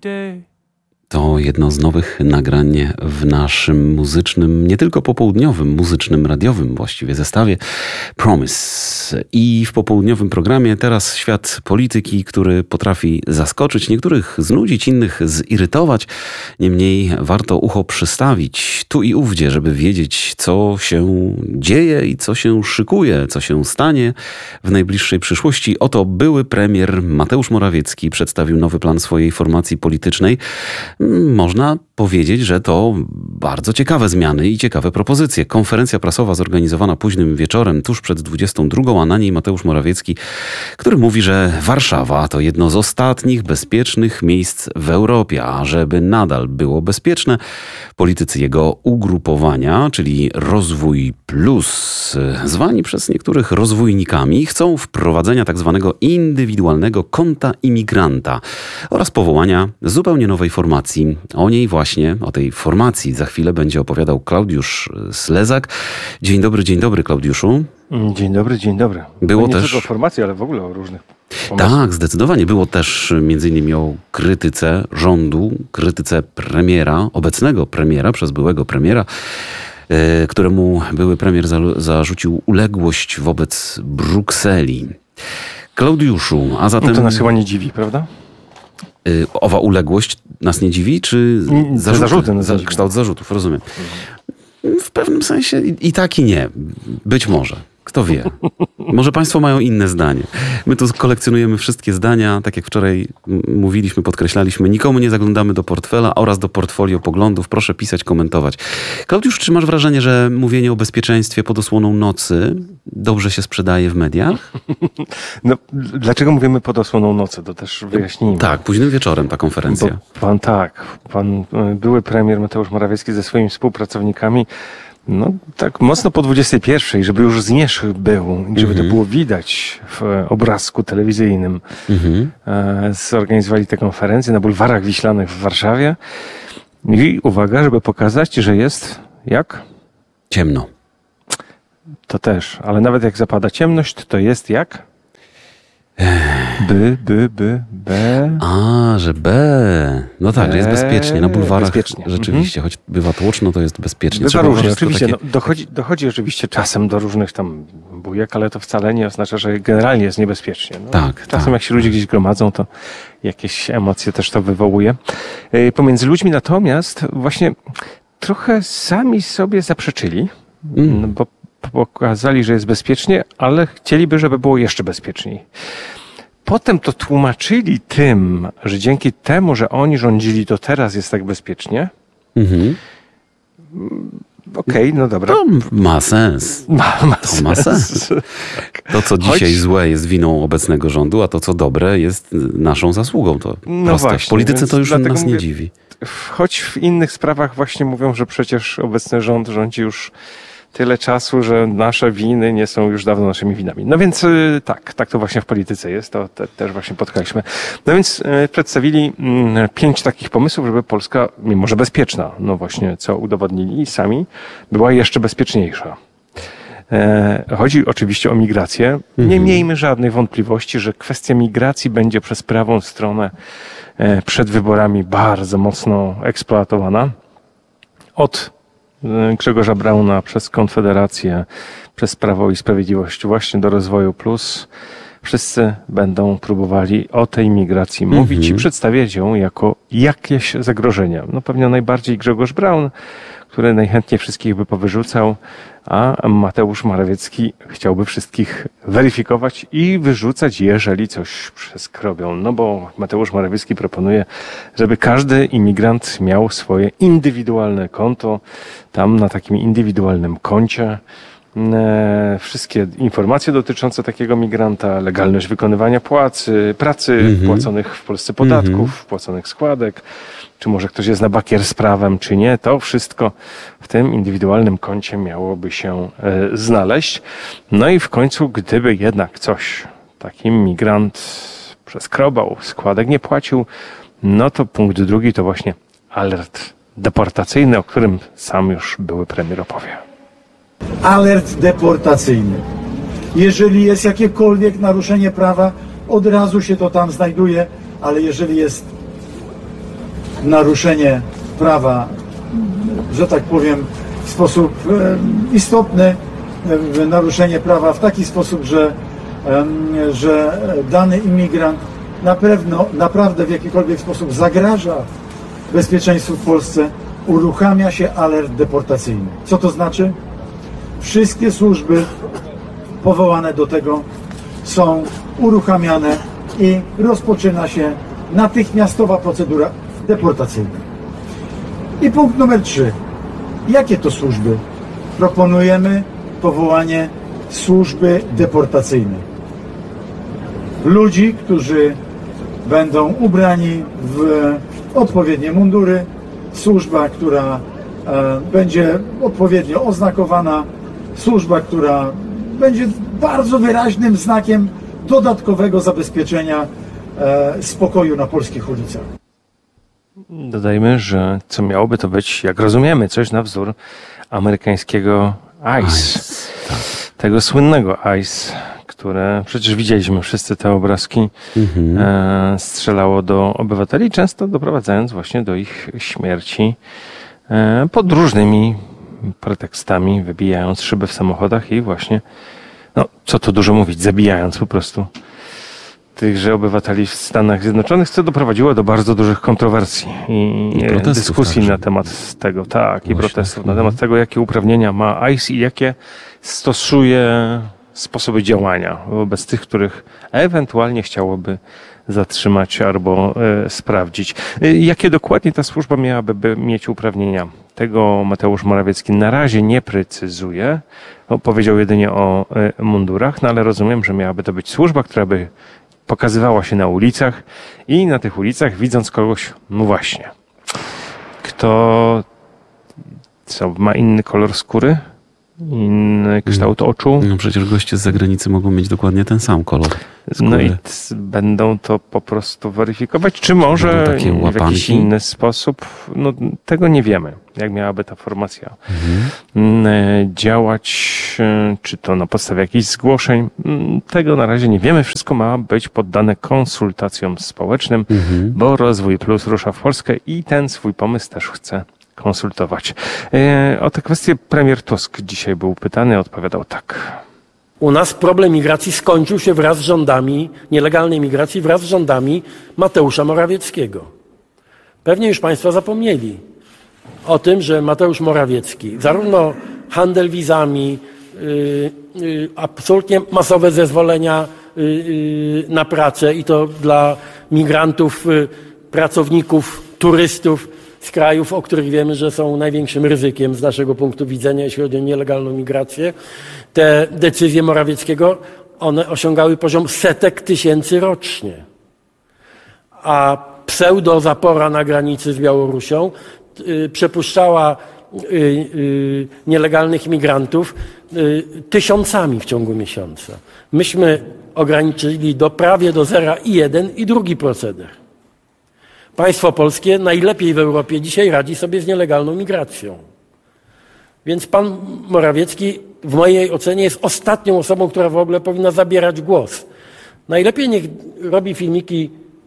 day. To jedno z nowych nagrań w naszym muzycznym, nie tylko popołudniowym, muzycznym, radiowym właściwie zestawie Promise. I w popołudniowym programie teraz świat polityki, który potrafi zaskoczyć, niektórych znudzić, innych zirytować. Niemniej warto ucho przystawić tu i ówdzie, żeby wiedzieć, co się dzieje i co się szykuje, co się stanie w najbliższej przyszłości. Oto były premier Mateusz Morawiecki przedstawił nowy plan swojej formacji politycznej. Można powiedzieć, że to bardzo ciekawe zmiany i ciekawe propozycje. Konferencja prasowa zorganizowana późnym wieczorem, tuż przed 22, a na niej Mateusz Morawiecki, który mówi, że Warszawa to jedno z ostatnich bezpiecznych miejsc w Europie, a żeby nadal było bezpieczne, politycy jego ugrupowania, czyli Rozwój Plus, zwani przez niektórych rozwójnikami, chcą wprowadzenia tak zwanego indywidualnego konta imigranta oraz powołania zupełnie nowej formacji. O niej właśnie, o tej formacji za chwilę będzie opowiadał Klaudiusz Slezak. Dzień dobry Klaudiuszu. Dzień dobry. Było nie też tylko o formacji, ale w ogóle o różnych pomysłach. Tak, zdecydowanie. Było też m.in. o krytyce rządu, krytyce premiera, obecnego premiera przez byłego premiera, któremu były premier zarzucił uległość wobec Brukseli. Klaudiuszu, a zatem... No to nas chyba nie dziwi, prawda? Owa uległość nas nie dziwi, czy zarzuty kształt zarzutów, rozumiem. W pewnym sensie i tak i nie. Być może. Kto wie. Może państwo mają inne zdanie. My tu kolekcjonujemy wszystkie zdania, tak jak wczoraj mówiliśmy, podkreślaliśmy, nikomu nie zaglądamy do portfela oraz do portfolio poglądów. Proszę pisać, komentować. Klaudiusz, czy masz wrażenie, że mówienie o bezpieczeństwie pod osłoną nocy dobrze się sprzedaje w mediach? No, dlaczego mówimy pod osłoną nocy? To też wyjaśnijmy. Tak, późnym wieczorem ta konferencja. Bo pan były premier Mateusz Morawiecki ze swoimi współpracownikami tak mocno po 21, żeby już zmierzch był, żeby to było widać w obrazku telewizyjnym. Zorganizowali tę konferencję na bulwarach Wiślanych w Warszawie i uwaga, żeby pokazać, że jest jak? Ciemno. To też, ale nawet jak zapada ciemność, to jest jak? B. Że B. No tak, że jest bezpiecznie. Na bulwarach bezpiecznie. Rzeczywiście, choć bywa tłoczno, to jest bezpiecznie. Bywa różnie, oczywiście. Takie... dochodzi oczywiście czasem do różnych tam bujek, ale to wcale nie oznacza, że generalnie jest niebezpiecznie. Czasem jak się ludzie gdzieś gromadzą, to jakieś emocje też to wywołuje. Pomiędzy ludźmi natomiast właśnie trochę sami sobie zaprzeczyli, bo pokazali, że jest bezpiecznie, ale chcieliby, żeby było jeszcze bezpieczniej. Potem to tłumaczyli tym, że dzięki temu, że oni rządzili, to teraz jest tak bezpiecznie. Okej, no dobra. To ma sens. To ma sens. To, co dzisiaj złe, jest winą obecnego rządu, a to, co dobre, jest naszą zasługą. To proste. Właśnie, w polityce to już nas nie dziwi. Choć w innych sprawach właśnie mówią, że przecież obecny rząd rządzi już tyle czasu, że nasze winy nie są już dawno naszymi winami. No więc tak to właśnie w polityce jest, to też właśnie podkreślmy. No więc przedstawili 5 takich pomysłów, żeby Polska, mimo że bezpieczna, no właśnie co udowodnili sami, była jeszcze bezpieczniejsza. Chodzi oczywiście o migrację. Nie miejmy żadnych wątpliwości, że kwestia migracji będzie przez prawą stronę przed wyborami bardzo mocno eksploatowana. Od Grzegorza Brauna przez Konfederację, przez Prawo i Sprawiedliwość właśnie do Rozwoju Plus. Wszyscy będą próbowali o tej migracji mówić i przedstawiać ją jako jakieś zagrożenia. No pewnie najbardziej Grzegorz Braun, który najchętniej wszystkich by powyrzucał, a Mateusz Morawiecki chciałby wszystkich weryfikować i wyrzucać, jeżeli coś przeskrobią. No bo Mateusz Morawiecki proponuje, żeby każdy imigrant miał swoje indywidualne konto. Tam na takim indywidualnym koncie wszystkie informacje dotyczące takiego migranta, legalność wykonywania pracy, płaconych w Polsce podatków, płaconych składek, czy może ktoś jest na bakier z prawem, czy nie, to wszystko w tym indywidualnym koncie miałoby się znaleźć. No i w końcu, gdyby jednak coś taki migrant przeskrobał, składek nie płacił, no to punkt drugi to właśnie alert deportacyjny, o którym sam już były premier opowie. Alert deportacyjny. Jeżeli jest jakiekolwiek naruszenie prawa, od razu się to tam znajduje, ale jeżeli jest naruszenie prawa, że tak powiem, w sposób istotny, naruszenie prawa w taki sposób, że dany imigrant naprawdę w jakikolwiek sposób zagraża bezpieczeństwu w Polsce, uruchamia się alert deportacyjny. Co to znaczy? Wszystkie służby powołane do tego są uruchamiane i rozpoczyna się natychmiastowa procedura deportacyjna. I punkt numer 3. Jakie to służby? Proponujemy powołanie służby deportacyjnej. Ludzi, którzy będą ubrani w odpowiednie mundury, służba, która będzie odpowiednio oznakowana, służba, która będzie bardzo wyraźnym znakiem dodatkowego zabezpieczenia spokoju na polskich ulicach. Dodajmy, że co miałoby to być, jak rozumiemy, coś na wzór amerykańskiego ICE. Tak. Tego słynnego ICE, które przecież widzieliśmy wszyscy te obrazki, strzelało do obywateli, często doprowadzając właśnie do ich śmierci pod różnymi pretekstami, wybijając szyby w samochodach i właśnie, no co tu dużo mówić, zabijając po prostu tychże obywateli w Stanach Zjednoczonych, co doprowadziło do bardzo dużych kontrowersji i dyskusji także. na temat tego, tak, i protestów na temat tego, jakie uprawnienia ma ICE i jakie stosuje sposoby działania wobec tych, których ewentualnie chciałoby zatrzymać albo sprawdzić. Jakie dokładnie ta służba miałaby mieć uprawnienia? Tego Mateusz Morawiecki na razie nie precyzuje. Powiedział jedynie o mundurach, no ale rozumiem, że miałaby to być służba, która by pokazywała się na ulicach i na tych ulicach, widząc kogoś, no właśnie, kto ma inny kolor skóry, inny kształt oczu. No przecież goście z zagranicy mogą mieć dokładnie ten sam kolor skóry. No i będą to po prostu weryfikować, czy może w jakiś inny sposób, no tego nie wiemy, jak miałaby ta formacja działać, czy to na podstawie jakichś zgłoszeń, tego na razie nie wiemy, wszystko ma być poddane konsultacjom społecznym, bo Rozwój Plus rusza w Polskę i ten swój pomysł też chce konsultować. O tę kwestię premier Tusk dzisiaj był pytany, odpowiadał tak. U nas problem migracji skończył się wraz z rządami, nielegalnej migracji wraz z rządami Mateusza Morawieckiego. Pewnie już Państwo zapomnieli o tym, że Mateusz Morawiecki, zarówno handel wizami, absolutnie masowe zezwolenia na pracę i to dla migrantów, pracowników, turystów z krajów, o których wiemy, że są największym ryzykiem z naszego punktu widzenia, jeśli chodzi o nielegalną migrację. Te decyzje Morawieckiego, one osiągały poziom setek tysięcy rocznie. A pseudo-zapora na granicy z Białorusią przepuszczała nielegalnych migrantów tysiącami w ciągu miesiąca. Myśmy ograniczyli prawie do zera i jeden, i drugi proceder. Państwo polskie najlepiej w Europie dzisiaj radzi sobie z nielegalną migracją. Więc pan Morawiecki w mojej ocenie jest ostatnią osobą, która w ogóle powinna zabierać głos. Najlepiej niech robi filmiki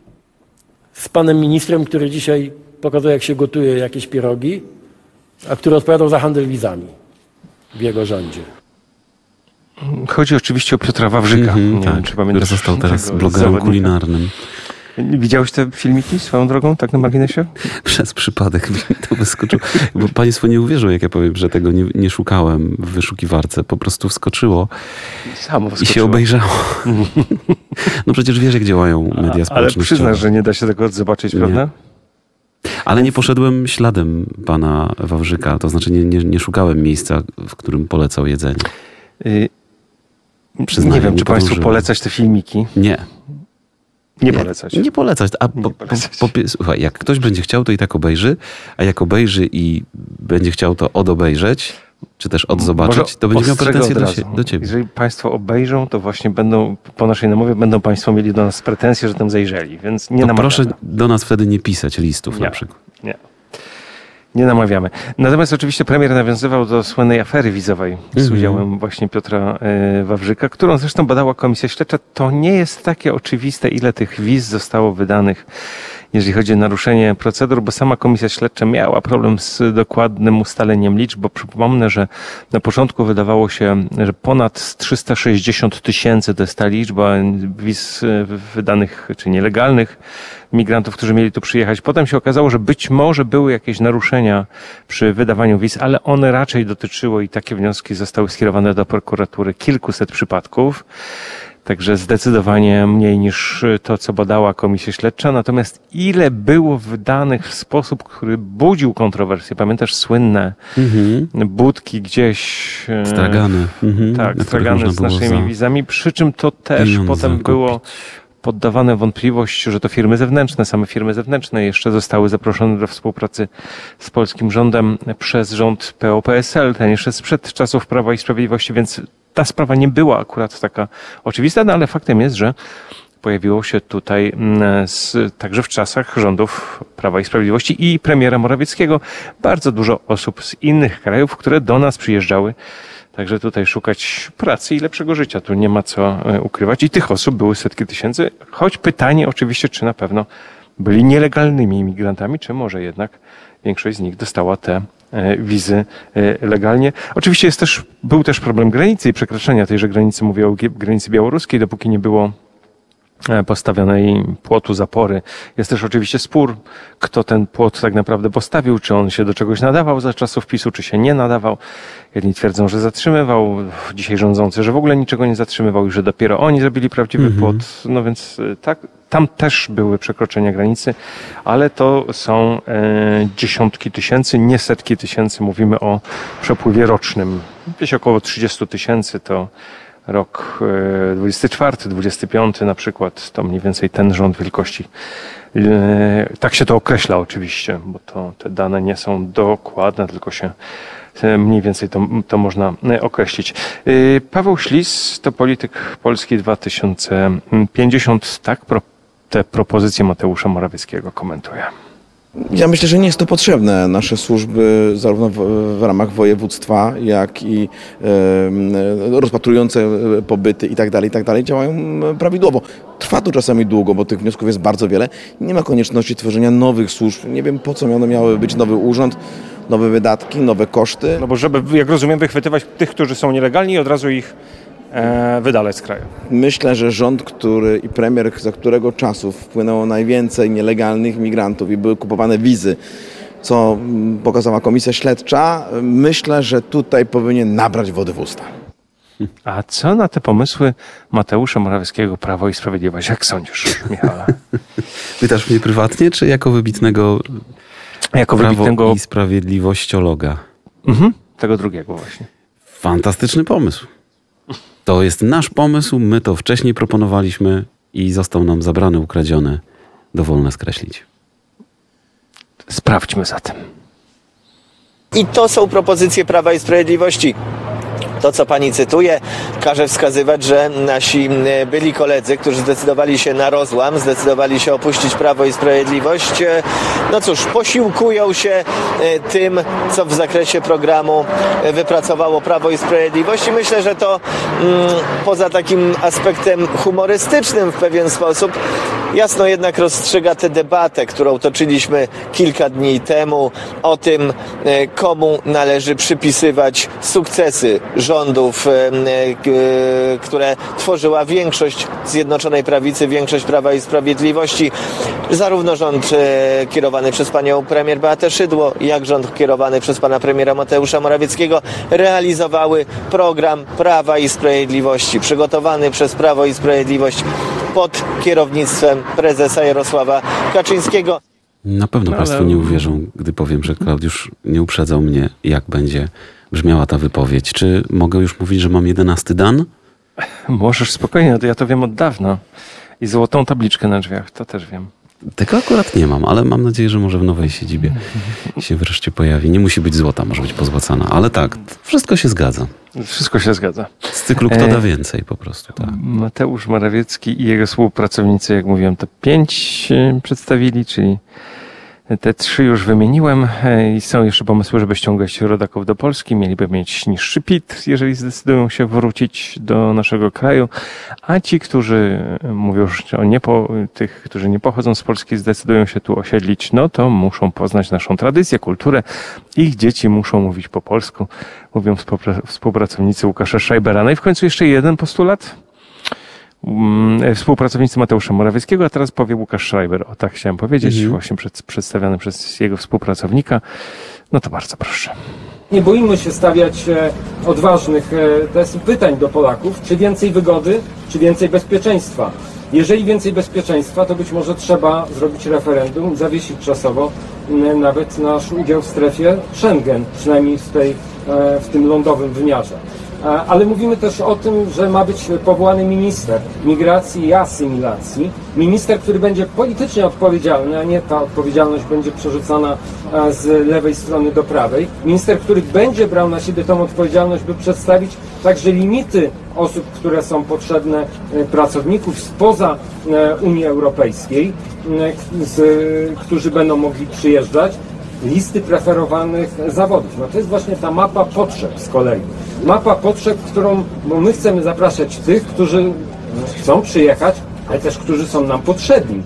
z panem ministrem, który dzisiaj pokazuje, jak się gotuje jakieś pierogi, a który odpowiadał za handel wizami w jego rządzie. Chodzi oczywiście o Piotra Wawrzyka. Nie wiem, czy pamiętasz, który został teraz blogerem kulinarnym. Widziałeś te filmiki swoją drogą, tak na marginesie? Przez przypadek mi to wyskoczyło. Bo państwo nie uwierzą, jak ja powiem, że tego nie szukałem w wyszukiwarce. Po prostu wskoczyło Samo i się obejrzało. No przecież wiesz, jak działają media społecznościowe. Ale przyznasz, że nie da się tego zobaczyć, prawda? Ale nie poszedłem śladem pana Wawrzyka. To znaczy nie szukałem miejsca, w którym polecał jedzenie. Nie wiem, czy państwu polecać te filmiki. Nie. Nie polecać. Nie polecać. Słuchaj, jak ktoś będzie chciał, to i tak obejrzy, a jak obejrzy i będzie chciał to odobejrzeć, czy też odzobaczyć, to będzie miał pretensje do ciebie. Jeżeli państwo obejrzą, to właśnie będą, po naszej namowie, będą państwo mieli do nas pretensje, że tam zajrzeli, więc nie namawiamy. Proszę do nas wtedy nie pisać listów na przykład. Nie namawiamy. Natomiast oczywiście premier nawiązywał do słynnej afery wizowej z udziałem właśnie Piotra Wawrzyka, którą zresztą badała Komisja Śledcza. To nie jest takie oczywiste, ile tych wiz zostało wydanych jeżeli chodzi o naruszenie procedur, bo sama komisja śledcza miała problem z dokładnym ustaleniem liczb, bo przypomnę, że na początku wydawało się, że ponad 360 000 to jest ta liczba wiz wydanych czy nielegalnych migrantów, którzy mieli tu przyjechać. Potem się okazało, że być może były jakieś naruszenia przy wydawaniu wiz, ale one raczej dotyczyły i takie wnioski zostały skierowane do prokuratury kilkuset przypadków. Także zdecydowanie mniej niż to, co badała komisja śledcza. Natomiast ile było wydanych w sposób, który budził kontrowersje. Pamiętasz słynne budki gdzieś... Stragany. Tak, stragany z naszymi wizami. Przy czym to też potem było poddawane wątpliwość, że to firmy zewnętrzne, same firmy zewnętrzne jeszcze zostały zaproszone do współpracy z polskim rządem przez rząd PO-PSL, ten jeszcze sprzed czasów Prawa i Sprawiedliwości, więc ta sprawa nie była akurat taka oczywista, no ale faktem jest, że pojawiło się tutaj także w czasach rządów Prawa i Sprawiedliwości i premiera Morawieckiego bardzo dużo osób z innych krajów, które do nas przyjeżdżały. Także tutaj szukać pracy i lepszego życia. Tu nie ma co ukrywać. I tych osób były setki tysięcy. Choć pytanie oczywiście, czy na pewno byli nielegalnymi imigrantami, czy może jednak większość z nich dostała te wizy legalnie. Oczywiście był też problem granicy i przekraczania tejże granicy. Mówię o granicy białoruskiej, dopóki nie było postawionej płotu zapory. Jest też oczywiście spór, kto ten płot tak naprawdę postawił, czy on się do czegoś nadawał za czasów PiS-u, czy się nie nadawał. Jedni twierdzą, że zatrzymywał, dzisiaj rządzący, że w ogóle niczego nie zatrzymywał i że dopiero oni zrobili prawdziwy płot. No więc tak, tam też były przekroczenia granicy, ale to są dziesiątki tysięcy, nie setki tysięcy. Mówimy o przepływie rocznym. Gdzieś około 30 000 to rok 24, 25 na przykład, to mniej więcej ten rząd wielkości. Tak się to określa oczywiście, bo te dane nie są dokładne, tylko się mniej więcej to można określić. Paweł Ślis to polityk Polski 2050. Tak te propozycje Mateusza Morawieckiego komentuje. Ja myślę, że nie jest to potrzebne. Nasze służby zarówno w ramach województwa, jak i rozpatrujące pobyty i tak dalej działają prawidłowo. Trwa to czasami długo, bo tych wniosków jest bardzo wiele. Nie ma konieczności tworzenia nowych służb. Nie wiem, po co miały być nowy urząd, nowe wydatki, nowe koszty. No bo żeby, jak rozumiem, wychwytywać tych, którzy są nielegalni i od razu ich wydalać z kraju. Myślę, że rząd, i premier, za którego czasów wpłynęło najwięcej nielegalnych migrantów i były kupowane wizy, co pokazała komisja śledcza, myślę, że tutaj powinien nabrać wody w usta. A co na te pomysły Mateusza Morawieckiego, Prawo i Sprawiedliwość? Jak sądzisz, Michale? Pytasz mnie prywatnie, czy jako wybitnego Prawo i Sprawiedliwościologa? Tego drugiego właśnie. Fantastyczny pomysł. To jest nasz pomysł, my to wcześniej proponowaliśmy i został nam zabrany, ukradziony. Dowolne skreślić. Sprawdźmy zatem. I to są propozycje Prawa i Sprawiedliwości. To, co pani cytuje, każe wskazywać, że nasi byli koledzy, którzy zdecydowali się na rozłam, zdecydowali się opuścić Prawo i Sprawiedliwość, no cóż, posiłkują się tym, co w zakresie programu wypracowało Prawo i Sprawiedliwość i myślę, że to poza takim aspektem humorystycznym w pewien sposób jasno jednak rozstrzyga tę debatę, którą toczyliśmy kilka dni temu o tym, komu należy przypisywać sukcesy rządów, które tworzyła większość Zjednoczonej Prawicy, większość Prawa i Sprawiedliwości. Zarówno rząd kierowany przez panią premier Beatę Szydło, jak rząd kierowany przez pana premiera Mateusza Morawieckiego realizowały program Prawa i Sprawiedliwości, przygotowany przez Prawo i Sprawiedliwość pod kierownictwem prezesa Jarosława Kaczyńskiego. Na pewno Państwo nie uwierzą, gdy powiem, że Klaudiusz nie uprzedzał mnie, jak będzie brzmiała ta wypowiedź. Czy mogę już mówić, że mam 11 dan? Możesz spokojnie, ja to wiem od dawna. I złotą tabliczkę na drzwiach, to też wiem. Tego akurat nie mam, ale mam nadzieję, że może w nowej siedzibie się wreszcie pojawi. Nie musi być złota, może być pozłacana, ale tak, wszystko się zgadza. Wszystko się zgadza. Z cyklu kto da więcej po prostu. Tak. Mateusz Morawiecki i jego współpracownicy, jak mówiłem, to 5 przedstawili, czyli Te 3 już wymieniłem i są jeszcze pomysły, żeby ściągać rodaków do Polski. Mieliby mieć niższy PIT, jeżeli zdecydują się wrócić do naszego kraju. A ci, którzy mówią, że tych, którzy nie pochodzą z Polski, zdecydują się tu osiedlić, no to muszą poznać naszą tradycję, kulturę. Ich dzieci muszą mówić po polsku. Mówią współpracownicy Łukasza Schreibera. No i w końcu jeszcze jeden postulat. Współpracownicy Mateusza Morawieckiego, a teraz powie Łukasz Schreiber. O tak chciałem powiedzieć, właśnie przedstawiany przez jego współpracownika. No to bardzo proszę. Nie boimy się stawiać odważnych pytań do Polaków, czy więcej wygody, czy więcej bezpieczeństwa. Jeżeli więcej bezpieczeństwa, to być może trzeba zrobić referendum, zawiesić czasowo nawet nasz udział w strefie Schengen, przynajmniej w tym lądowym wymiarze. Ale mówimy też o tym, że ma być powołany minister migracji i asymilacji. Minister, który będzie politycznie odpowiedzialny, a nie ta odpowiedzialność będzie przerzucana z lewej strony do prawej. Minister, który będzie brał na siebie tą odpowiedzialność, by przedstawić także limity osób, które są potrzebne, pracowników spoza Unii Europejskiej, którzy będą mogli przyjeżdżać. Listy preferowanych zawodów. No to jest właśnie ta mapa potrzeb z kolei. Mapa potrzeb, bo my chcemy zapraszać tych, którzy chcą przyjechać, ale też którzy są nam potrzebni.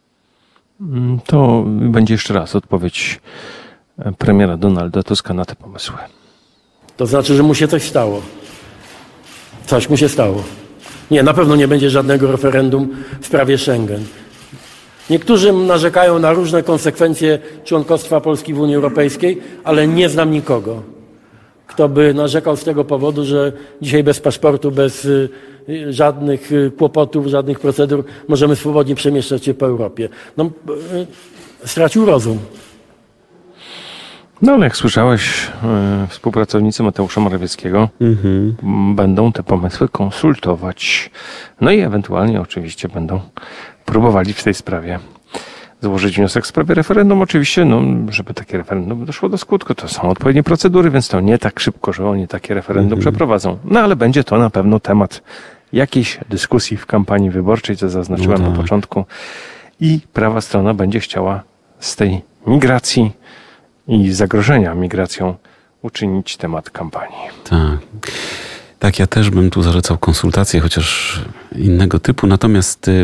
To będzie jeszcze raz odpowiedź premiera Donalda Tuska na te pomysły. To znaczy, że mu się coś stało. Coś mu się stało. Nie, na pewno nie będzie żadnego referendum w sprawie Schengen. Niektórzy narzekają na różne konsekwencje członkostwa Polski w Unii Europejskiej, ale nie znam nikogo, kto by narzekał z tego powodu, że dzisiaj bez paszportu, bez żadnych kłopotów, żadnych procedur możemy swobodnie przemieszczać się po Europie. No, stracił rozum. No ale jak słyszałeś, współpracownicy Mateusza Morawieckiego będą te pomysły konsultować. No i ewentualnie oczywiście będą próbowali w tej sprawie złożyć wniosek w sprawie referendum. Oczywiście, żeby takie referendum doszło do skutku, to są odpowiednie procedury, więc to nie tak szybko, że oni takie referendum przeprowadzą. No ale będzie to na pewno temat jakiejś dyskusji w kampanii wyborczej, co zaznaczyłem na początku. I prawa strona będzie chciała z tej migracji i zagrożenia migracją uczynić temat kampanii. Tak. Tak, ja też bym tu zalecał konsultacje, chociaż innego typu. Natomiast